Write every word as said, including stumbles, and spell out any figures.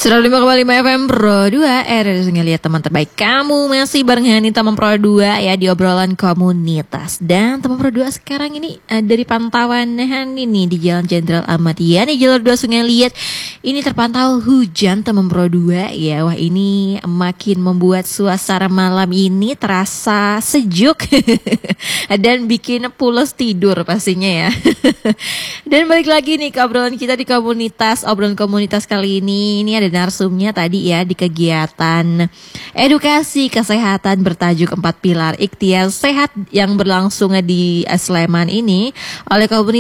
seratus lima koma lima F M Pro dua, R ngeliat teman terbaik kamu. Masih bareng Hani teman Pro dua ya di obrolan komunitas. Dan teman Pro dua sekarang ini uh, dari pantauan Hani nih di Jalan Jenderal Ahmad Yani, Jalur dua Sungai Liat. Ini terpantau hujan teman Pro dua ya. Wah, ini makin membuat suasana malam ini terasa sejuk dan bikin pules tidur pastinya ya. Dan balik lagi nih ke obrolan kita di komunitas. Obrolan komunitas kali ini ini ada narsumnya tadi ya di kegiatan edukasi kesehatan bertajuk empat pilar ikhtiar sehat yang berlangsung di Sleman ini oleh komunitas